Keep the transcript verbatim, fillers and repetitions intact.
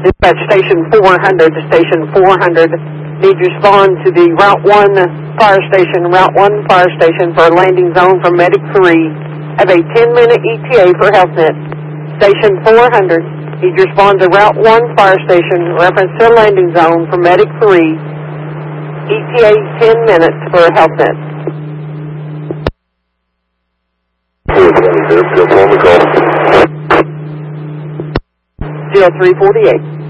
Dispatch Station four hundred to Station four hundred. Need to respond to the Route one Fire Station, Route one Fire Station for a landing zone for Medic three. Have a ten minute E T A for HealthNet. Station four hundred. Need to respond to Route one Fire Station, reference to a landing zone for Medic three. E T A ten minutes for HealthNet. Still three forty-eight.